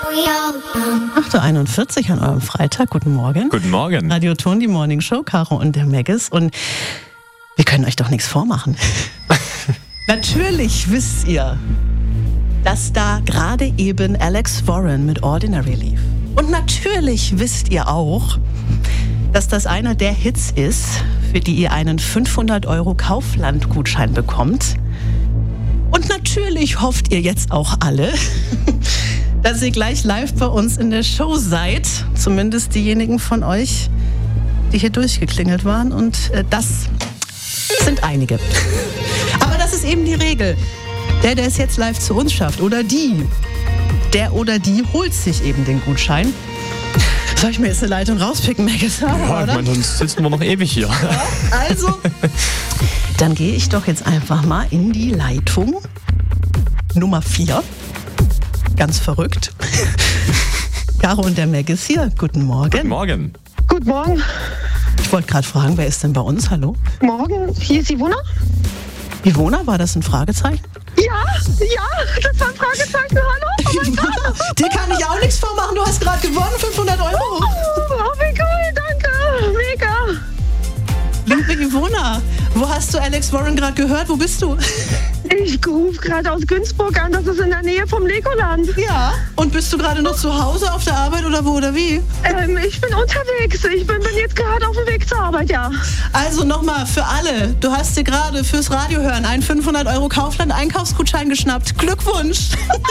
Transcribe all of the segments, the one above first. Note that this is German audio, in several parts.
8:41 Uhr an eurem Freitag. Guten Morgen. Guten Morgen. Radio Ton, die Morning Show, Caro und der Maggis. Und wir können euch doch nichts vormachen. Natürlich wisst ihr, dass da gerade eben Alex Warren mit Ordinary lief. Und natürlich wisst ihr auch, dass das einer der Hits ist, für die ihr einen 500 € Kaufland-Gutschein bekommt. Und natürlich hofft ihr jetzt auch alle, dass ihr gleich live bei uns in der Show seid. Zumindest diejenigen von euch, die hier durchgeklingelt waren. Und das sind einige. Aber das ist eben die Regel. Der es jetzt live zu uns schafft, oder die, der oder die holt sich eben den Gutschein. Soll ich mir jetzt eine Leitung rauspicken, Maggis? Ja, ich meine, sonst sitzen wir noch ewig hier. Ja, also, dann gehe ich doch jetzt einfach mal in die Leitung Nummer 4. Ganz verrückt. Caro und der Maggis hier. Guten Morgen. Guten Morgen. Guten Morgen. Ich wollte gerade fragen, wer ist denn bei uns? Hallo? Morgen, hier ist Ivona. Ivona, war das ein Fragezeichen? Ja, das war ein Fragezeichen. Hallo? Oh mein Gott. Dir kann ich auch nichts vormachen. Du hast gerade gewonnen, 500 €. Oh, wie cool, danke. Mega. Liebe Ivona, wo hast du Alex Warren gerade gehört? Wo bist du? Ich rufe gerade aus Günzburg an, das ist in der Nähe vom Legoland. Ja. Und bist du gerade noch zu Hause auf der Arbeit oder wo oder wie? Ich bin unterwegs. Ich bin jetzt gerade auf dem Weg zur Arbeit, ja. Also nochmal für alle. Du hast dir gerade fürs Radio hören einen 500 € Kaufland-Einkaufsgutschein geschnappt. Glückwunsch!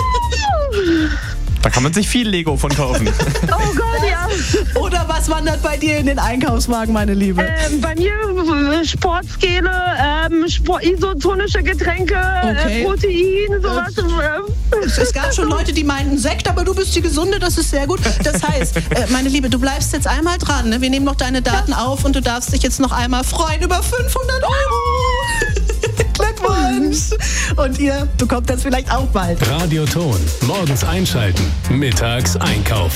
Da kann man sich viel Lego von kaufen. Oh Gott, ja. Oder was wandert bei dir in den Einkaufswagen, meine Liebe? Bei mir Sportskele, isotonische Getränke, Okay. Protein, sowas. Es gab schon Leute, die meinten Sekt, aber du bist die Gesunde, das ist sehr gut. Das heißt, meine Liebe, du bleibst jetzt einmal dran. Ne? Wir nehmen noch deine Daten auf und du darfst dich jetzt noch einmal freuen über 500 €. Glückwunsch! Und ihr bekommt das vielleicht auch bald. Radio Ton. Morgens einschalten, mittags einkaufen.